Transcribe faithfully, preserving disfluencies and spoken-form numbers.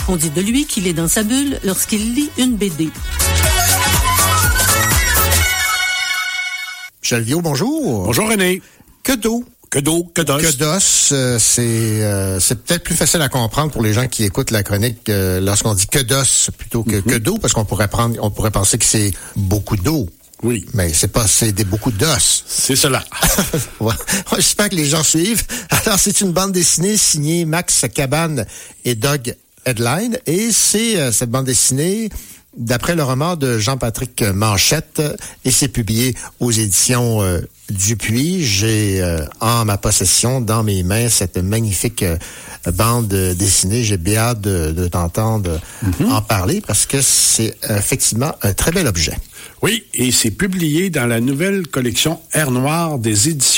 On dit de lui qu'il est dans sa bulle lorsqu'il lit une B D. Michel Viault, bonjour. Bonjour René. Que d'eau. Que d'eau, que d'os. Que d'os, euh, c'est euh, c'est peut-être plus facile à comprendre pour les gens qui écoutent la chronique euh, lorsqu'on dit que d'os plutôt que mm-hmm. que d'eau, parce qu'on pourrait prendre, on pourrait penser que c'est beaucoup d'eau. Oui. Mais c'est pas, c'est des beaucoup d'os. C'est cela. Ouais. J'espère que les gens suivent. Alors, c'est une bande dessinée signée Max Cabane et Doug Headline, et c'est euh, cette bande dessinée d'après le roman de Jean-Patrick Manchette, et c'est publié aux éditions euh, Dupuis. J'ai euh, en ma possession, dans mes mains, cette magnifique euh, bande dessinée. J'ai bien hâte de, de t'entendre mm-hmm. en parler parce que c'est effectivement un très bel objet. Oui, et c'est publié dans la nouvelle collection Air Noir des éditions